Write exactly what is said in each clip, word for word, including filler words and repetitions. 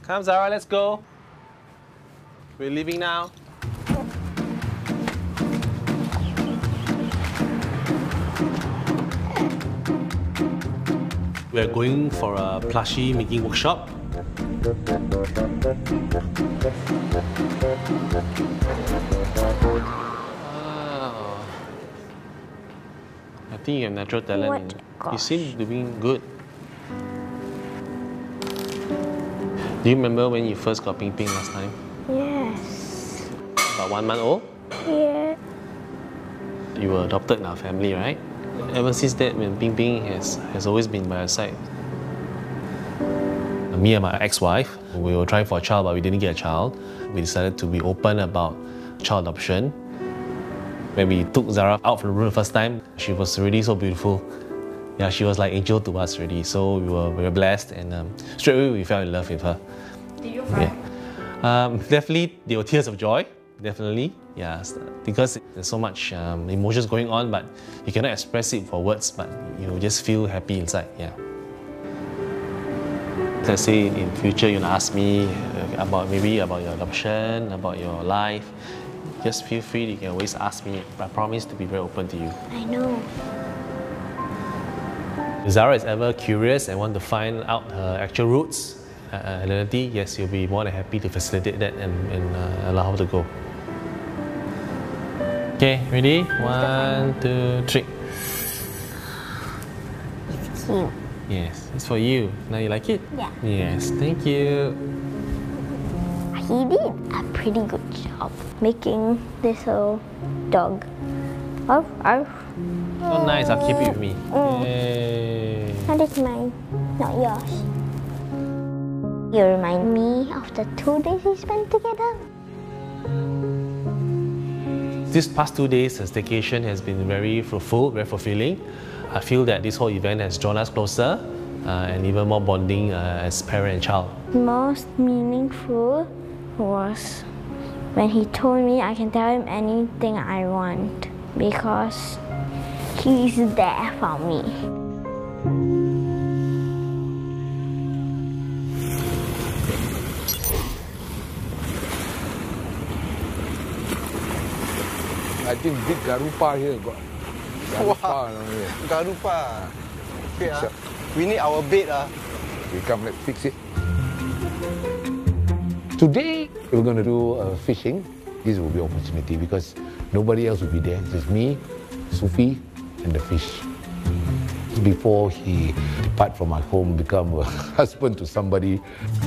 Come, Zara, let's go. We're leaving now. We're going for a plushie making workshop. Wow. I think you have natural talent. What? You seem doing good. Do you remember when you first got Ping Ping last time? Yes. About one month old? Yeah. You were adopted in our family, right? Ever since that, when Ping Ping has, has always been by our side. Me and my ex-wife, we were trying for a child, but we didn't get a child. We decided to be open about child adoption. When we took Zara out from the room the first time, she was already so beautiful. Yeah, she was like angel to us already. So we were, we were blessed, and um, straight away we fell in love with her. Did you cry? Yeah. Um, definitely, there were tears of joy. Definitely, yeah, because there's so much um, emotions going on, but you cannot express it for words, but you just feel happy inside. Yeah. Let's say in future you ask me about maybe about your adoption, about your life, just feel free. You can always ask me. I promise to be very open to you. I know. If Zara is ever curious and want to find out her actual roots, uh, identity, yes, you'll be more than happy to facilitate that and, and uh, allow her to go. Okay, ready? One, two, three. It's cute. Yes, it's for you. Now you like it? Yeah. Yes, thank you. He did a pretty good job making this little dog. Oh, oh. Oh, nice. I'll keep it with me. Mm. Yay. That is mine, not yours. You remind me of the two days we spent together. This past two days, the staycation has been very fruitful, very fulfilling. I feel that this whole event has drawn us closer uh, and even more bonding uh, as parent and child. Most meaningful was when he told me I can tell him anything I want because he's there for me. I think big Garupa here got. Garupa Wow. down here. Garupa. Okay, ah. So- We need our bed. Ah. We come, let's fix it. Today, we're going to do uh, fishing. This will be an opportunity because nobody else will be there. Just me, Sufi, and the fish. Before he depart from my home, become a husband to somebody.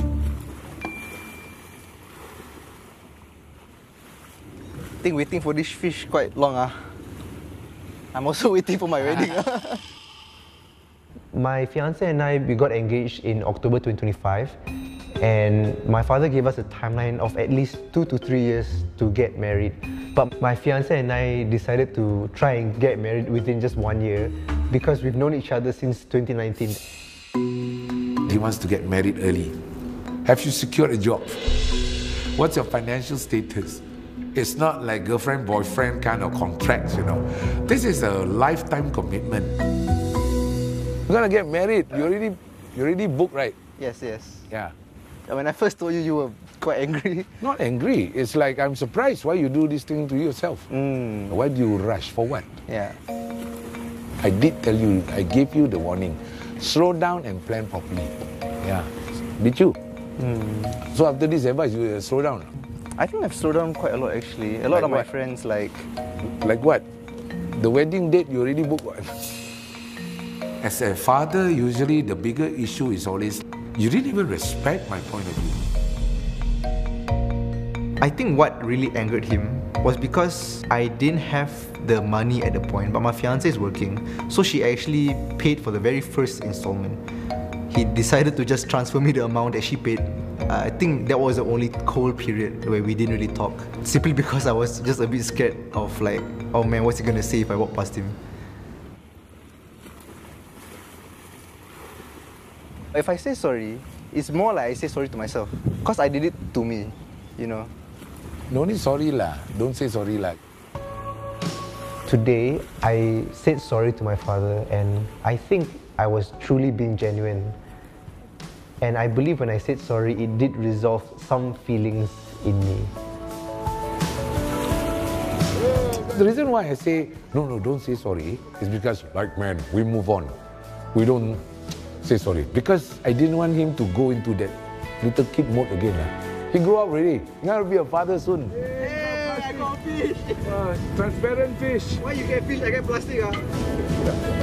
I think waiting for this fish quite long. Ah. I'm also waiting for my wedding. ah. My fiance and I, we got engaged in October twenty twenty-five, and my father gave us a timeline of at least two to three years to get married. But my fiance and I decided to try and get married within just one year because we've known each other since twenty nineteen. He wants to get married early. Have you secured a job? What's your financial status? It's not like girlfriend, boyfriend kind of contracts, you know. This is a lifetime commitment. You're gonna get married. You already, you already booked, right? Yes, yes. Yeah. When I first told you, you were quite angry. Not angry. It's like I'm surprised why you do this thing to yourself. Mm. Why do you rush? For what? Yeah. I did tell you. I gave you the warning. Slow down and plan properly. Yeah. Did you? Mm. So after this advice, you uh, slow down. I think I've slowed down quite a lot actually. A lot Like of my what? friends like. Like what? The wedding date you already booked what? As a father, usually the bigger issue is always you didn't even respect my point of view. I think what really angered him was because I didn't have the money at the point, but my fiance is working, so she actually paid for the very first installment. He decided to just transfer me the amount that she paid. Uh, I think that was the only cold period where we didn't really talk, simply because I was just a bit scared of like, oh man, what's he gonna say if I walk past him? If I say sorry, it's more like I say sorry to myself. Because I did it to me, you know. No need sorry lah. Don't say sorry lah. Today, I said sorry to my father, and I think I was truly being genuine. And I believe when I said sorry, it did resolve some feelings in me. The reason why I say, no, no, don't say sorry, is because, like, man, we move on. We don't say sorry. Because I didn't want him to go into that little kid mode again. Uh. He grew up already. He's going to be a father soon. Hey, I got fish! Uh, transparent fish. Why you get fish, I get plastic? Ah?